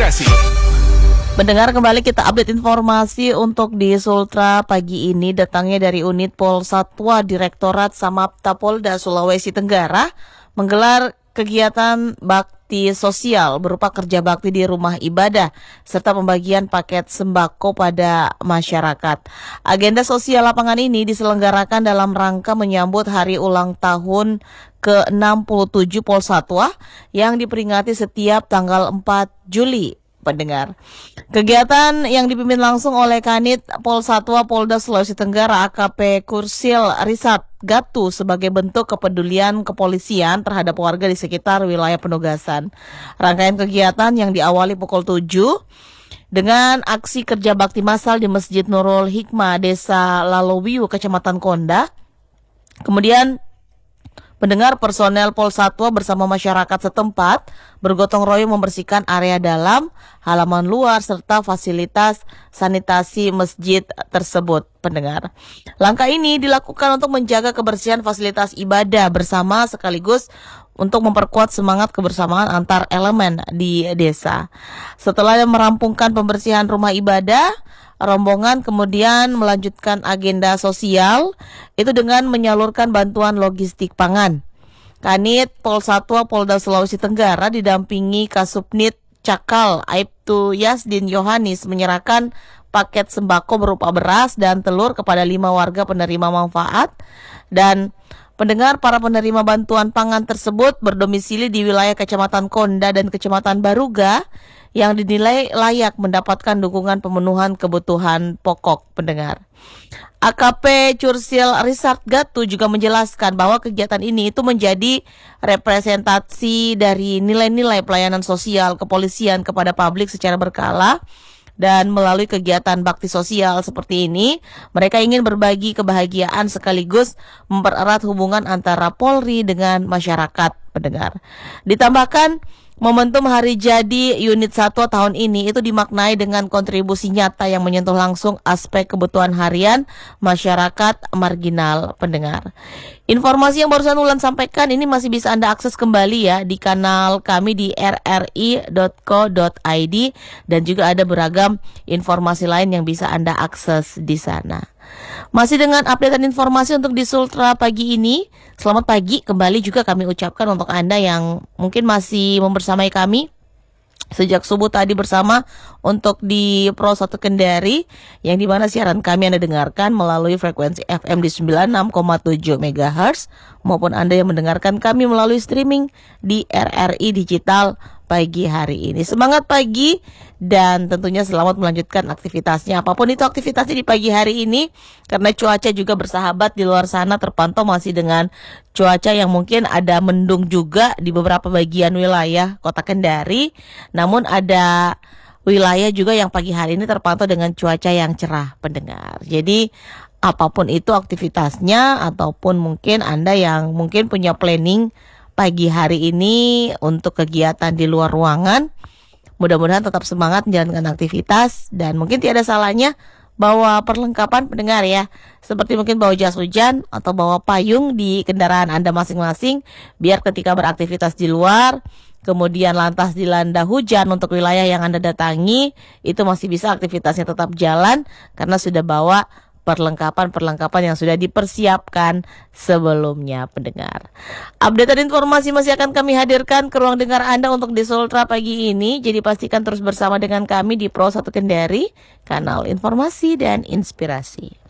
inspirasi. Mendengar kembali kita update informasi untuk di Sultra pagi ini datangnya dari unit Pol Satwa Direktorat Samapta Polda Sulawesi Tenggara menggelar kegiatan bakti sosial berupa kerja bakti di rumah ibadah serta pembagian paket sembako pada masyarakat. Agenda sosial lapangan ini diselenggarakan dalam rangka menyambut hari ulang tahun ke-67 Pol Satwa yang diperingati setiap tanggal 4 Juli. Pendengar. Kegiatan yang dipimpin langsung oleh Kanit Pol Satwa Polda Sulawesi Tenggara AKP Kursil Risat Gatu sebagai bentuk kepedulian kepolisian terhadap warga di sekitar wilayah penugasan. Rangkaian kegiatan yang diawali pukul 7 dengan aksi kerja bakti massal di Masjid Nurul Hikmah Desa Lalowiu Kecamatan Konda. Kemudian pendengar personel Pol Satwa bersama masyarakat setempat bergotong royong membersihkan area dalam, halaman luar, serta fasilitas sanitasi masjid tersebut, pendengar. Langkah ini dilakukan untuk menjaga kebersihan fasilitas ibadah bersama sekaligus untuk memperkuat semangat kebersamaan antar elemen di desa. Setelah merampungkan pembersihan rumah ibadah, rombongan kemudian melanjutkan agenda sosial itu dengan menyalurkan bantuan logistik pangan. Kanit Pol Satwa Polda Sulawesi Tenggara didampingi Kasubnit Cakal Aibtu Yasdin Yohanis menyerahkan paket sembako berupa beras dan telur kepada 5 warga penerima manfaat. Dan pendengar, para penerima bantuan pangan tersebut berdomisili di wilayah Kecamatan Konda dan Kecamatan Baruga yang dinilai layak mendapatkan dukungan pemenuhan kebutuhan pokok, pendengar. AKP Kursil Risat Gatu juga menjelaskan bahwa kegiatan ini itu menjadi representasi dari nilai-nilai pelayanan sosial kepolisian kepada publik secara berkala. Dan melalui kegiatan bakti sosial seperti ini, mereka ingin berbagi kebahagiaan sekaligus mempererat hubungan antara Polri dengan masyarakat, pendengar. Ditambahkan, momentum hari jadi unit Satwa tahun ini itu dimaknai dengan kontribusi nyata yang menyentuh langsung aspek kebutuhan harian masyarakat marginal, pendengar. Informasi yang barusan Ulan sampaikan ini masih bisa Anda akses kembali ya di kanal kami di rri.co.id, dan juga ada beragam informasi lain yang bisa Anda akses di sana. Masih dengan updatean informasi untuk di Sultra pagi ini. Selamat pagi kembali juga kami ucapkan untuk Anda yang mungkin masih membersamai kami sejak subuh tadi bersama untuk di Pro 1 Kendari, yang dimana siaran kami Anda dengarkan melalui frekuensi FM di 96,7 MHz, maupun Anda yang mendengarkan kami melalui streaming di RRI Digital pagi hari ini. Semangat pagi dan tentunya selamat melanjutkan aktivitasnya, apapun itu aktivitasnya di pagi hari ini, karena cuaca juga bersahabat di luar sana terpantau masih dengan cuaca yang mungkin ada mendung juga di beberapa bagian wilayah Kota Kendari, namun ada wilayah juga yang pagi hari ini terpantau dengan cuaca yang cerah, pendengar. Jadi apapun itu aktivitasnya, ataupun mungkin Anda yang mungkin punya planning pagi hari ini untuk kegiatan di luar ruangan, mudah-mudahan tetap semangat menjalankan aktivitas, dan mungkin tiada salahnya bawa perlengkapan, pendengar ya, seperti mungkin bawa jas hujan atau bawa payung di kendaraan Anda masing-masing, biar ketika beraktivitas di luar kemudian lantas dilanda hujan untuk wilayah yang Anda datangi, itu masih bisa aktivitasnya tetap jalan karena sudah bawa perlengkapan yang sudah dipersiapkan sebelumnya, pendengar. Updatean informasi masih akan kami hadirkan ke ruang dengar Anda untuk di Sultra pagi ini. Jadi pastikan terus bersama dengan kami di Pro 1 Kendari, kanal informasi dan inspirasi.